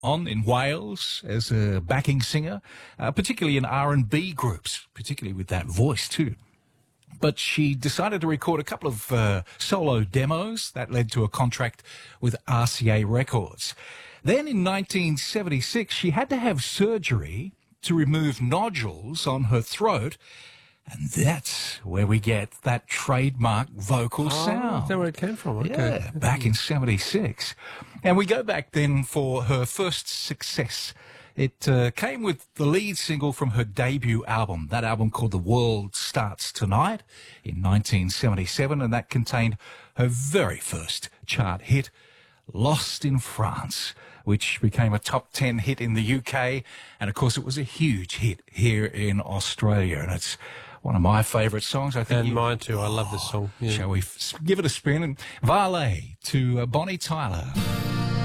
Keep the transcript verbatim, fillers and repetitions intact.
on in Wales as a backing singer, uh, particularly in R and B groups, particularly with that voice too. But she decided to record a couple of uh, solo demos that led to a contract with R C A Records. Then in nineteen seventy-six, she had to have surgery to remove nodules on her throat. And that's where we get that trademark vocal Oh, sound. is that where it came from? Okay. Yeah, back in seventy-six. And we go back then for her first success. It uh, came with the lead single from her debut album, that album called The World Starts Tonight in nineteen seventy-seven, and that contained her very first chart hit, Lost in France, which became a top ten hit in the U K, and of course it was a huge hit here in Australia, and it's one of my favourite songs. I think And you, mine too. I love this song. Yeah. Shall we f- give it a spin? And Valet to uh, Bonnie Tyler.